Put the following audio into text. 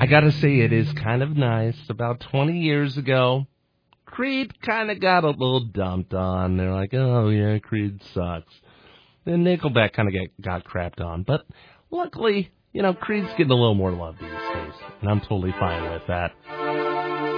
I gotta say, it is kind of nice. About 20 years ago, Creed kind of got a little dumped on. They're like, oh, yeah, Creed sucks. Then Nickelback kind of got crapped on. But luckily, Creed's getting a little more love these days, and I'm totally fine with that.